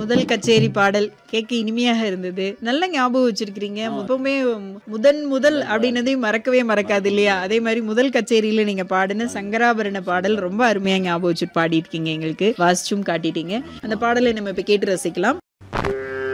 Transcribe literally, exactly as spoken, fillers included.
முதல் கச்சேரி பாடல் கேட்க இனிமையாக இருந்தது. நல்ல ஞாபகம் வச்சிருக்கிறீங்க. எப்பவுமே முதன் முதல் அப்படின்னதையும் மறக்கவே மறக்காது இல்லையா? அதே மாதிரி முதல் கச்சேரியில நீங்க பாடின சங்கராபரண பாடல் ரொம்ப அருமையா ஞாபகம் வச்சு பாடியிருக்கீங்க, எங்களுக்கு வாசிச்சும் காட்டிட்டீங்க. அந்த பாடலை நம்ம இப்ப கேட்டு ரசிக்கலாம்.